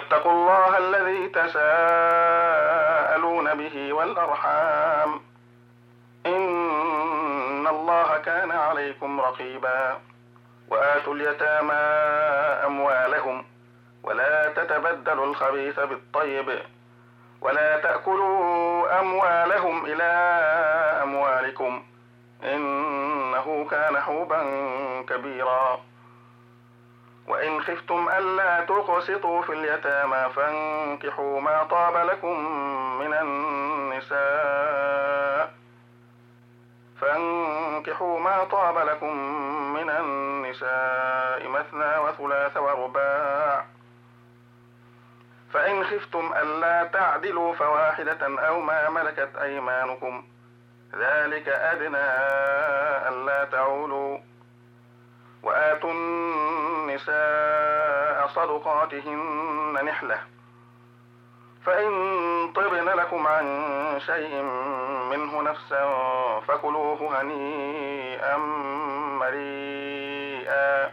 واتقوا الله الذي تساءلون به والأرحام إن الله كان عليكم رقيبا. وآتوا اليتامى أموالهم ولا تتبدلوا الخبيث بالطيب ولا تأكلوا أموالهم إلى أموالكم إنه كان حوبا كبيرا. وإن خفتم ألا تقسطوا في اليتامى فانكحوا ما طاب لكم من النساء مثنى وثلاث ورباع. فإن خفتم ألا تعدلوا فواحدة أو ما ملكت أيمانكم ذلك أدنى ألا تعولوا. وآتوا النساء صدقاتهن نحلة فإن طبن لكم عن شيء منه نفسا فكلوه هنيئا مريئا.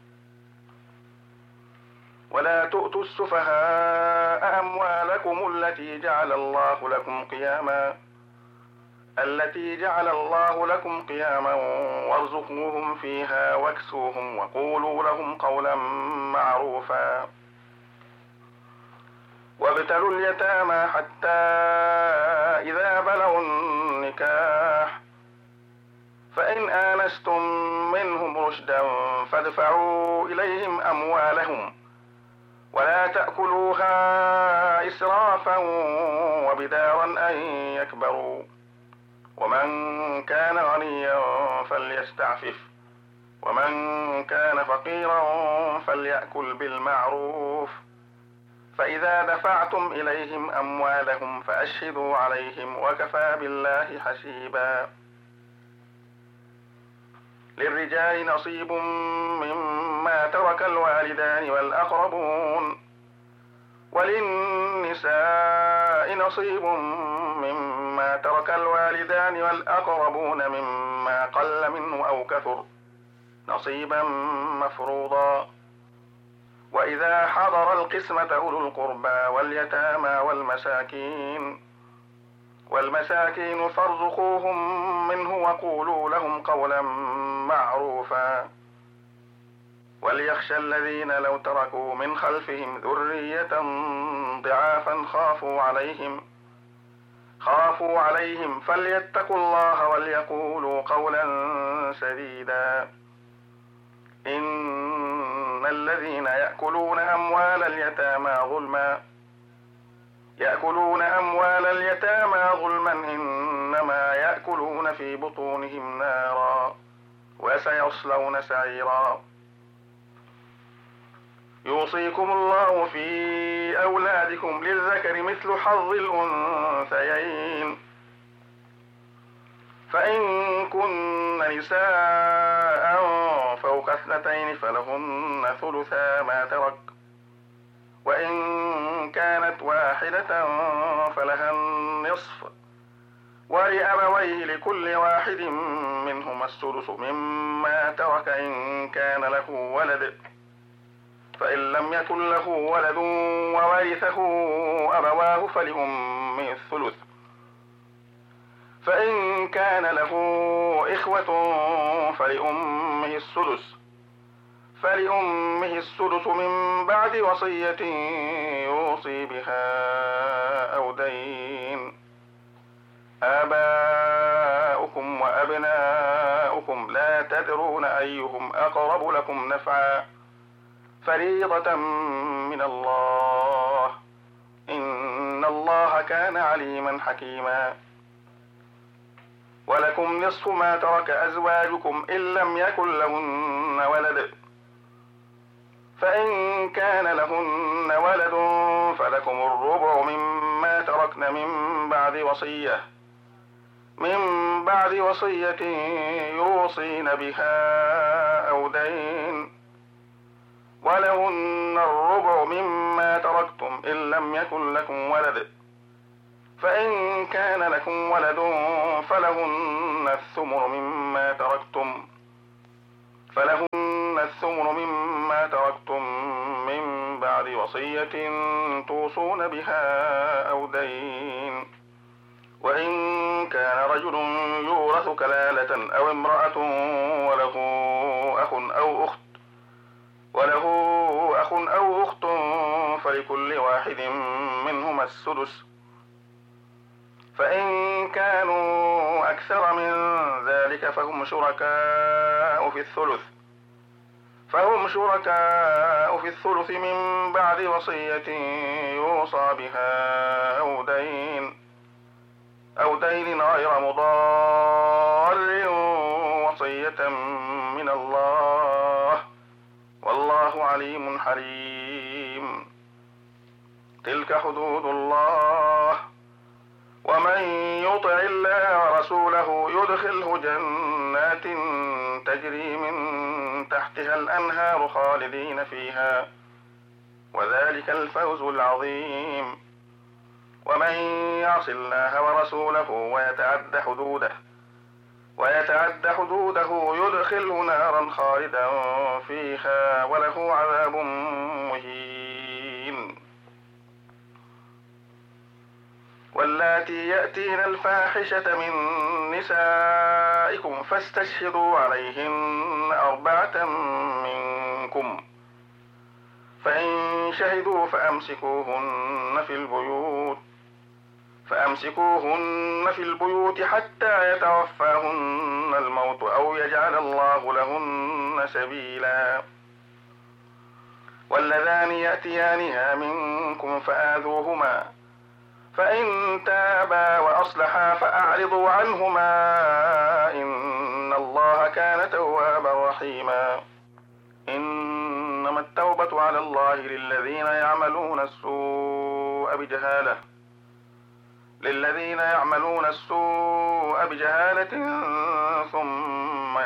ولا تؤتوا السفهاء أموالكم التي جعل الله لكم قياما وارزقوهم فيها واكسوهم وقولوا لهم قولا معروفا. وابتلوا اليتامى حتى إذا بلغوا النكاح فإن آنستم منهم رشدا فادفعوا إليهم أموالهم ولا تأكلوها إسرافا وبدارا أن يكبروا. ومن كان غنيا فليستعفف ومن كان فقيرا فليأكل بالمعروف. فإذا دفعتم إليهم أموالهم فأشهدوا عليهم وكفى بالله حسيبا. للرجال نصيب مما ترك الوالدان والأقربون وللنساء نصيب مما ترك الوالدان والأقربون مما قل منه أو كثر نصيبا مفروضا. وإذا حضر القسمة أولو القربى واليتامى والمساكين فارزقوهم منه وقولوا لهم قولا معروفا. وليخشى الذين لو تركوا من خلفهم ذرية ضعافا خافوا عليهم فليتقوا الله وليقولوا قولا سديدا. إن الذين يأكلون أموال اليتامى ظلما إنما يأكلون في بطونهم نارا وسيصلون سعيرا. يوصيكم الله في أولادكم للذكر مثل حظ الأنثيين فإن كن نساء فوق 2 فلهن ثلثا ما ترك وإن كانت واحدة فلها النصف ولأبويه لكل واحد منهما السدس مما ترك إن كان له ولد فإن لم يكن له ولد وورثه أبواه فلأمه الثلث فإن كان له إخوة فلأمه السدس من بعد وصية يوصي بها أو دين. آباؤكم وأبناؤكم لا تدرون أيهم أقرب لكم نفعا فريضة من الله إن الله كان عليما حكيما. ولكم نصف ما ترك أزواجكم إن لم يكن لهن ولد فإن كان لهن ولد فلكم الربع مما تركن من بعد وصية يوصين بها أو دين ولهن الربع مما تركتم إن لم يكن لكم ولد فإن كان لكم ولد فلهن الثمر مما تركتم من بعد وصية توصون بها أو دين. وإن كان رجل يورث كلالة أو امرأة وله أخ أو أخت فلكل واحد منهما السدس، فإن كانوا أكثر من ذلك فهم شركاء في الثلث من بعد وصية يوصى بها أو دين غير مضار، وصية من الله، والله عليم حليم. تلك حدود الله، ومن يطع الله ورسوله يدخله جنات تجري من تحتها الأنهار خالدين فيها، وذلك الفوز العظيم. ومن يعص الله ورسوله ويتعد حدوده يدخله نارا خالدا فيها وله عذاب مهين. واللاتي يأتين الفاحشة من نسائكم فاستشهدوا عليهن 4 منكم، فإن شهدوا فأمسكوهن في البيوت حتى يتوفاهن الموت أو يجعل الله لهن سبيلا. واللذان يأتيانها منكم فآذوهما، فإن تابا وأصلحا فأعرضوا عنهما، إن الله كان توابا رحيما. إنما التوبة على الله للذين يعملون السوء بجهالة ثم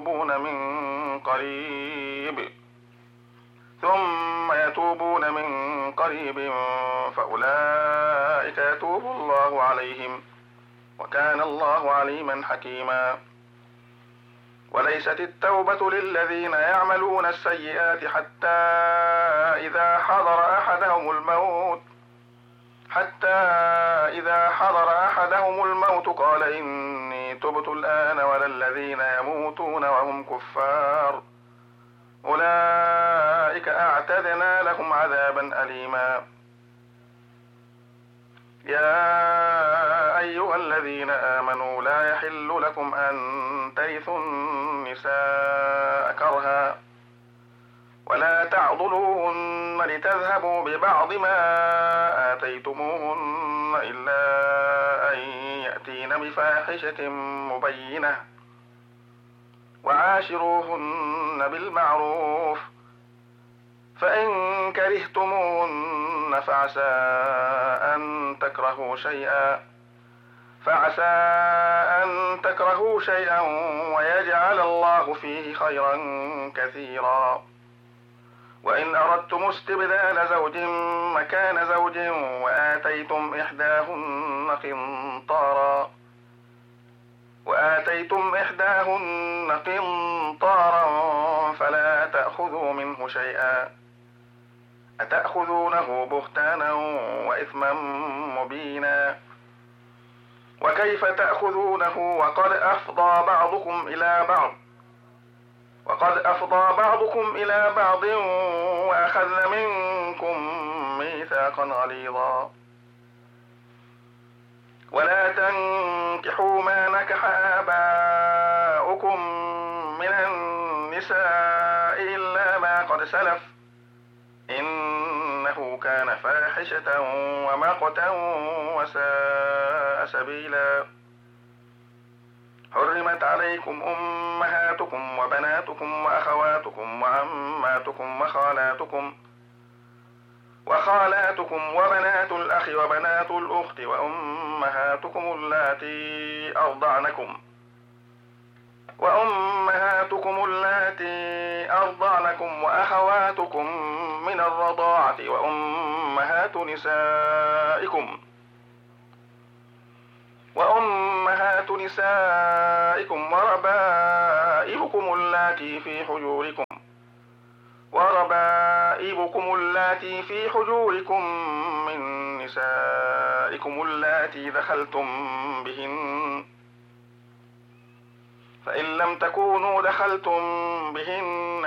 يتوبون من قريب فأولئك يتوب الله عليهم، وكان الله عليما حكيما. وليست التوبة للذين يعملون السيئات حتى إذا حضر أحدهم الموت قال إني تبت الآن، ولا الذين يموتون وهم كفار أولئك أعتدنا لهم عذابا أليما. يا أيها الذين آمنوا لا يحل لكم أن ترثوا النساء كرها، ولا تعضلوهن لتذهبوا ببعض ما آتيتموهن إلا أن يأتين بفاحشة مبينة، وعاشروهن بالمعروف، فإن كرهتموهن فعسى أن تكرهوا شيئا ويجعل الله فيه خيرا كثيرا. وإن أردتم استبدال زوج مكان زوج وآتيتم إحداهن قنطارا فلا تأخذوا منه شيئا، أتأخذونه بهتانا وإثما مبينا. وكيف تأخذونه وقد أفضى بعضكم إلى بعض وأخذن منكم ميثاقا غليظا. ولا تنكحوا ما نكح آباؤكم من النساء إلا ما قد سلف، إنه كان فاحشة ومقتا وساء سبيلا. حرمت عليكم أمهاتكم وبناتكم وأخواتكم وعماتكم وخالاتكم وبنات الأخ وبنات الأخت وأمهاتكم اللاتي أرضعنكم وأخواتكم من الرضاعة وأمهات نسائكم وربائبكم طلقكم اللاتي في حجوركم من نسائكم اللاتي دخلتم بهن، فإن لم تكونوا دخلتم بهن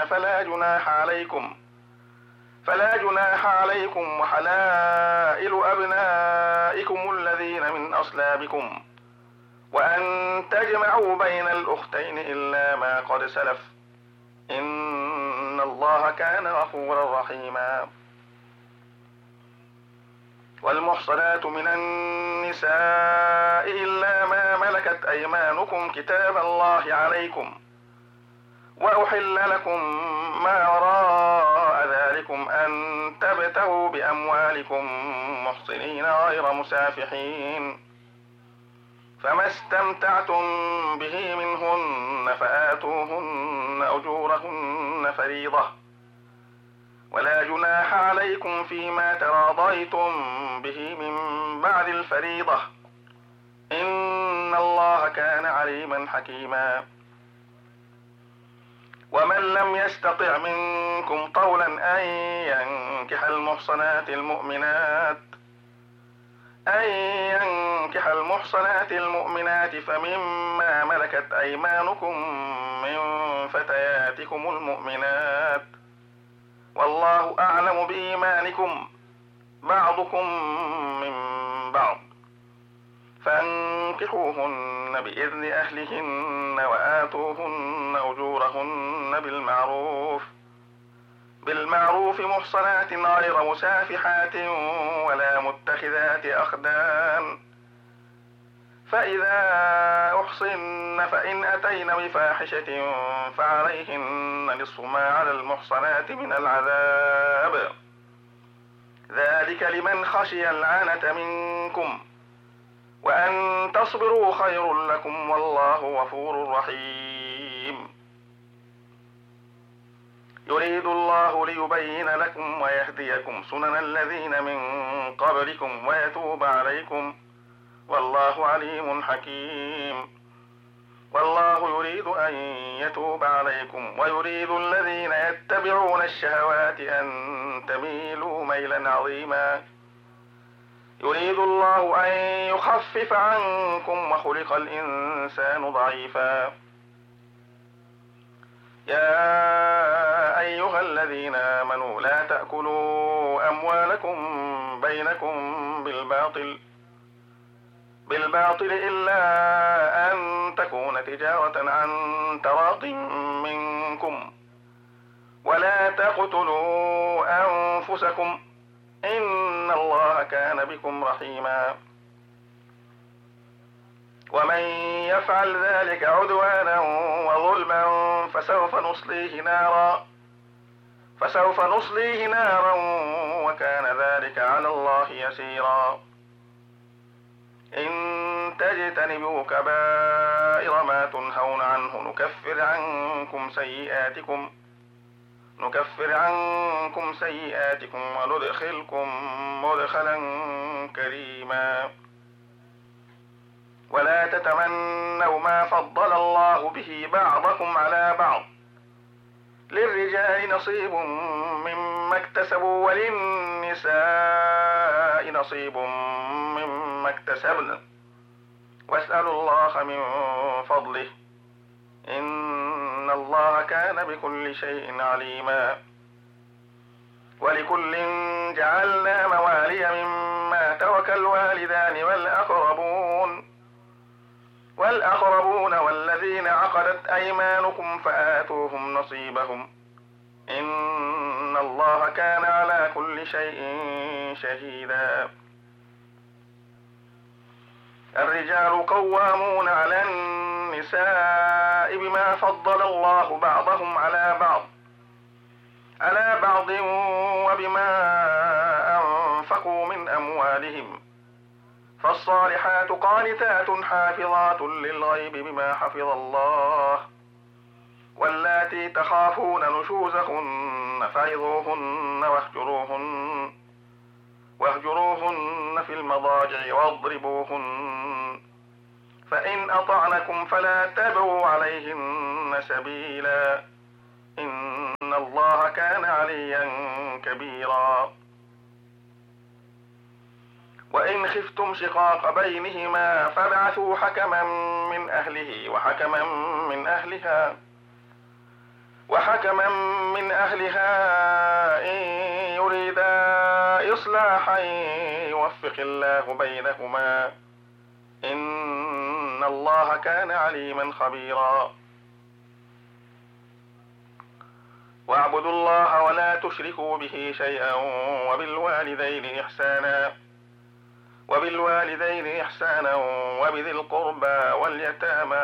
فلا جناح عليكم وحلائل أبنائكم الذين من أصلابكم، وأن تجمعوا بين الأختين إلا ما قد سلف، إن الله كان غفورا رحيما. والمحصنات من النساء إلا ما ملكت أيمانكم كتاب الله عليكم، وأحل لكم ما وراء ذلكم أن تبتغوا بأموالكم محصنين غير مسافحين، فما استمتعتم به منهن فآتوهن أجورهن فريضة، ولا جناح عليكم فيما تراضيتم به من بعد الفريضة، إن الله كان عليما حكيما. ومن لم يستطع منكم طولا أن ينكح المحصنات المؤمنات فمما ملكت أيمانكم من فتياتكم المؤمنات، والله أعلم بإيمانكم، بعضكم من بعض، فانكحوهن بإذن أهلهن وآتوهن أجورهن بالمعروف محصنات غير مسافحات ولا متخذات أخدان، فإذا أحصن فإن أتين بفاحشة فعليهن نصف ما على المحصنات من العذاب، ذلك لمن خشي العنة منكم، وأن تصبروا خير لكم والله غفور رحيم. يريد الله ليبين لكم ويهديكم سنن الذين من قبلكم ويتوب عليكم، والله عليم حكيم. والله يريد أن يتوب عليكم ويريد الذين يتبعون الشهوات أن تميلوا ميلا عظيما. يريد الله أن يخفف عنكم وخلق الإنسان ضعيفا. يا أيها الذين آمنوا لا تأكلوا أموالكم بينكم بالباطل إلا أن تكون تجارة عن تراض منكم، ولا تقتلوا أنفسكم إن الله كان بكم رحيما. ومن يفعل ذلك عدوانا وظلما فسوف نصليه نارا وكان ذلك على الله يسيرا. إن تجتنبوا كبائر ما تنهون عنه نكفر عنكم سيئاتكم وندخلكم مدخلا كريما. ولا تتمنوا ما فضل الله به بعضكم على بعض، للرجال نصيب مما اكتسبوا وللنساء نصيب مما اكتسبن، واسألوا الله من فضله إن الله كان بكل شيء عليما. ولكل جعلنا موالي مما ترك الوالدان والأقربون والذين عقدت أيمانكم فآتوهم نصيبهم إن الله كان على كل شيء شهيدا. الرجال قوامون على النساء بما فضل الله بعضهم على بعض وبما أنفقوا من أموالهم، فالصالحات قانتات حافظات للغيب بما حفظ الله، واللاتي تخافون نشوزهن فعظوهن واهجروهن في المضاجع واضربوهن، فإن أطعنكم فلا تبغوا عليهن سبيلا إن الله الله كان عليا كبيرا. وإن خفتم شقاق بينهما فابعثوا حكما من أهله وحكما من أهلها إن يريدا إصلاحا يوفق الله بينهما إن الله كان عليما خبيرا. واعبدوا الله ولا تشركوا به شيئا وبالوالدين إحسانا وبذي القربى واليتامى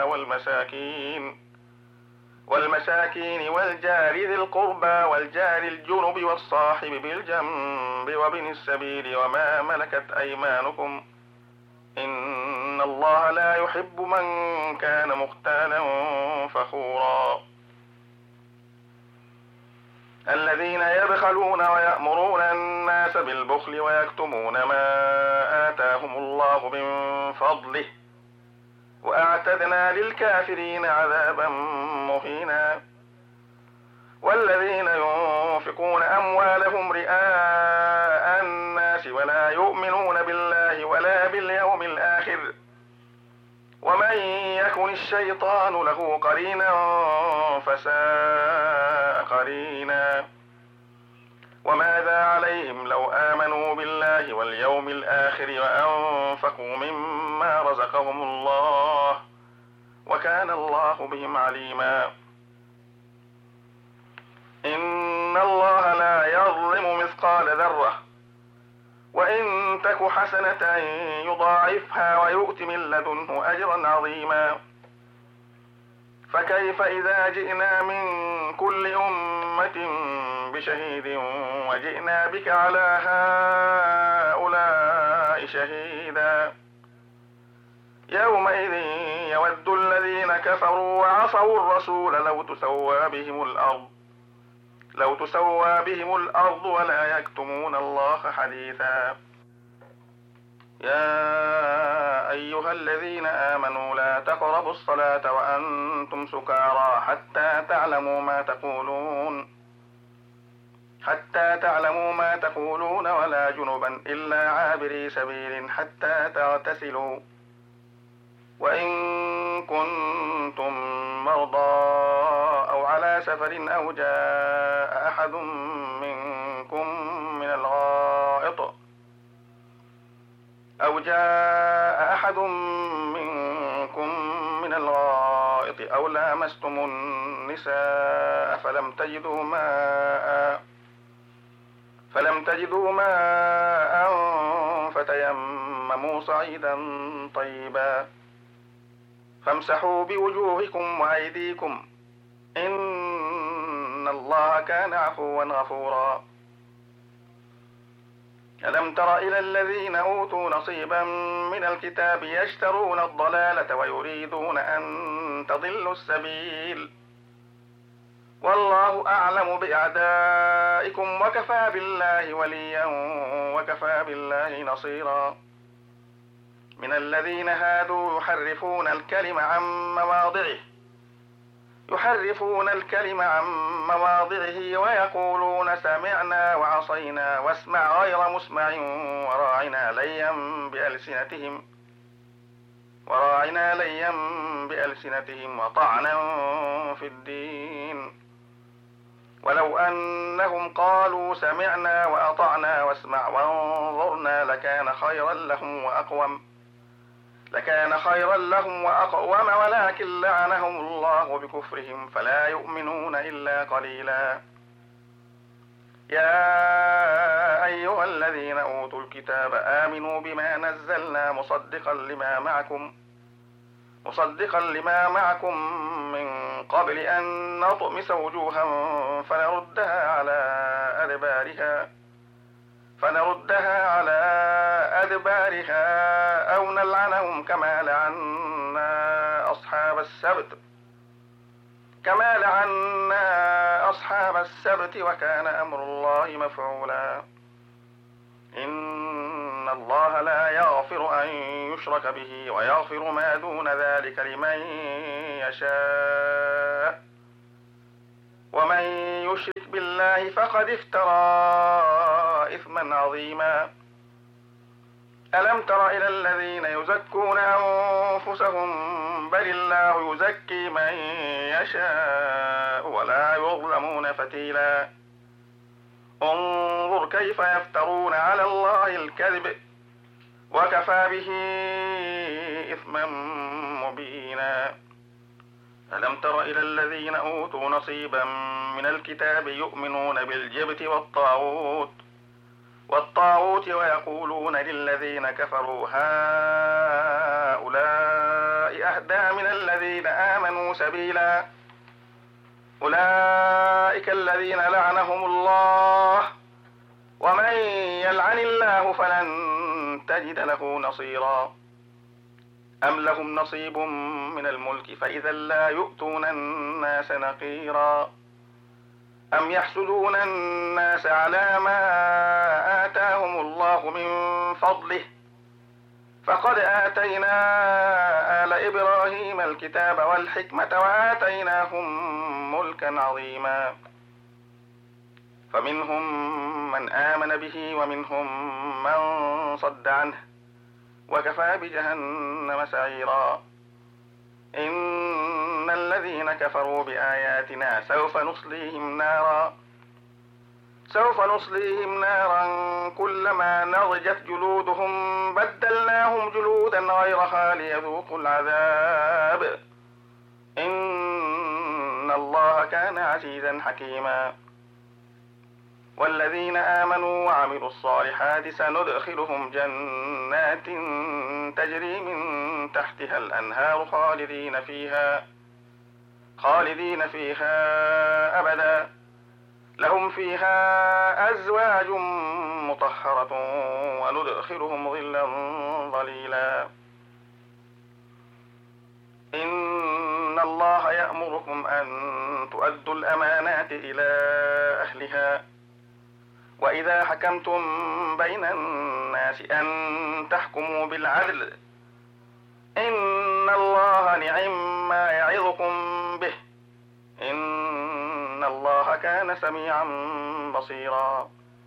والمساكين والجار ذي القربى والجار الجنب والصاحب بالجنب وابن السبيل وما ملكت أيمانكم إن الله لا يحب من كان مختالا فخورا. الذين يبخلون ويأمرون الناس بالبخل ويكتمون ما آتاهم الله من فضله وأعتدنا للكافرين عذابا مهينا. والذين ينفقون أموالهم رئاء الناس ولا يؤمنون بالله ولا باليوم الآخر ومن يكن الشيطان له قرينا فساء قرينا. وماذا عليهم لو آمنوا بالله واليوم الآخر وأنفقوا مما رزقهم الله وكان الله بهم عليما. إن الله لا يظلم مثقال ذرة وإن تك حسنة يضاعفها ويؤت من لدنه أجرا عظيما. فكيف إذا جئنا من كل أمة بشهيد وجئنا بك على هؤلاء شهيدا. يومئذ يود الذين كفروا وعصوا الرسول لو تسوى بهم الأرض ولا يكتمون الله حديثا. يا أيها الذين آمنوا لا تقربوا الصلاة وأنتم سكارى حتى تعلموا ما تقولون ولا جنبا إلا عابري سبيل حتى تغتسلوا وإن كنتم مرضى أو على سفر أو جاء أحد منكم من الغائط أو لامستم النساء فلم تجدوا ماء فتيمموا صعيدا طيبا فامسحوا بوجوهكم وأيديكم إن الله كان عفوا غفورا. ألم تر إلى الذين أوتوا نصيبا من الكتاب يشترون الضلالة ويريدون أن تضلوا السبيل والله أعلم بأعدائكم وكفى بالله وليا وكفى بالله نصيرا. من الذين هادوا يحرفون الكلم عن مواضعه ويقولون سمعنا وعصينا واسمع غير مسمع وراعنا ليا بألسنتهم وطعنا في الدين ولو أنهم قالوا سمعنا وأطعنا واسمع وانظرنا لكان خيرا لهم وأقوم ولكن لعنهم الله بكفرهم فلا يؤمنون إلا قليلا. يا أيها الذين أوتوا الكتاب آمنوا بما نزلنا مصدقا لما معكم من قبل أن نطمس وجوها فنردها على أدبارها أو نلعنهم كما لعنا أصحاب السبت وكان أمر الله مفعولا. إن الله لا يغفر أن يشرك به ويغفر ما دون ذلك لمن يشاء ومن يشرك بالله فقد افترى إثما عظيما. ألم تر إلى الذين يزكون أنفسهم بل الله يزكي من يشاء ولا يظلمون فتيلا. انظر كيف يفترون على الله الكذب وكفى به إثما مبينا. ألم تر إلى الذين أوتوا نصيبا من الكتاب يؤمنون بالجبت والطاغوت ويقولون للذين كفروا هؤلاء أهدى من الذين آمنوا سبيلا. أولئك الذين لعنهم الله ومن يلعن الله فلن تجد له نصيرا. أم لهم نصيب من الملك فإذا لا يؤتون الناس نقيرا. أم يحسدون الناس على ما آتاهم الله من فضله فقد آتينا آل إبراهيم الكتاب والحكمة وآتيناهم ملكا عظيما. فمنهم من آمن به ومنهم من صد عنه وكفى بجهنم سعيرا. إن الذين كفروا بآياتنا سوف نصليهم نارا كلما نضجت جلودهم بدلناهم جلودا غيرها ليذوقوا العذاب إن الله كان عزيزا حكيما. والذين آمنوا وعملوا الصالحات سندخلهم جنات تجري من تحتها الأنهار خالدين فيها أبدا لهم فيها أزواج مطهرة وندخلهم ظلا ظليلا. إن الله يأمركم أن تؤدوا الأمانات إلى أهلها وإذا حكمتم بين الناس أن تحكموا بالعدل إن الله نعم ما يعظكم به إن الله كان سميعا بصيرا.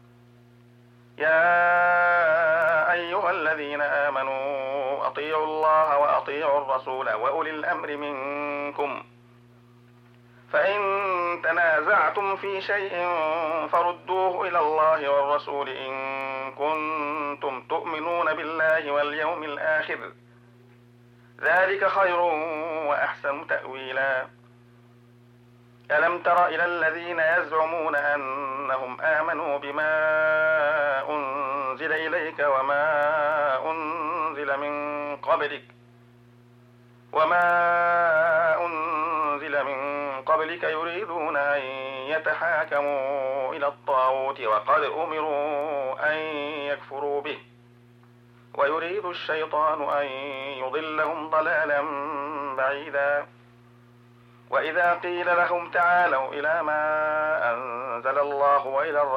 يا أيها الذين آمنوا أطيعوا الله وأطيعوا الرسول وأولي الأمر منكم فإن تنازعتم في شيء فردوه إلى الله والرسول إن كنتم تؤمنون بالله واليوم الآخر ذلك خير وأحسن تأويلا. ألم تر إلى الذين يزعمون أنهم آمنوا بما أنزل إليك وما أنزل من قبلك يريدون أن يتحاكموا إلى الطاغوت وقد أمروا أن يكفروا به ويريد الشيطان أن يضلهم ضلالا بعيدا. وإذا قيل لهم تعالوا إلى ما أنزل الله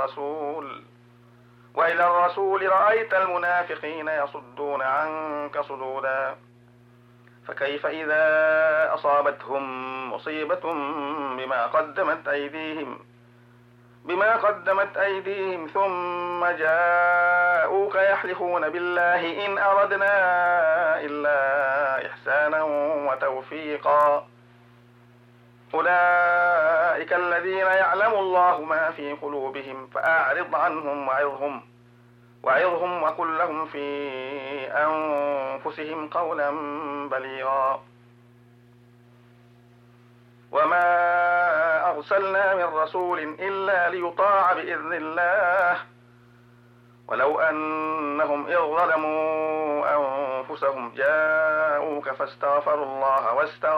وإلى الرسول رأيت المنافقين يصدون عنك صدودا. فكيف إذا أصابتهم مصيبة بما قدمت أيديهم ثم جاءوك يحلفون بالله إن أردنا إلا إحسانا وتوفيقا. أولئك الذين يعلم الله ما في قلوبهم فأعرض عنهم وعظهم وقل لهم في أنفسهم قولا بليغا. وما أرسلنا من رسول إلا ليطاع بإذن الله ولو أنهم إذ ظلموا أنفسهم جاءوك فاستغفروا الله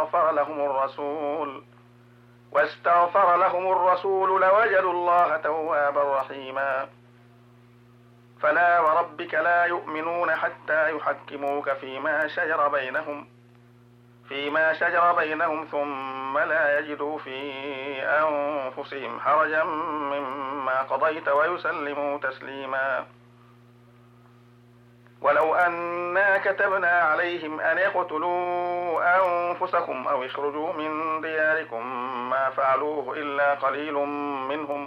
واستغفر لهم الرسول لوجدوا الله توابا رحيما. فلا وربك لا يؤمنون حتى يحكموك فيما شجر بينهم ثم لا يجدوا في أنفسهم حرجا مما قضيت ويسلموا تسليما. ولو أنا كتبنا عليهم أن يقتلوا أنفسكم أو يخرجوا من دياركم ما فعلوه إلا قليل منهم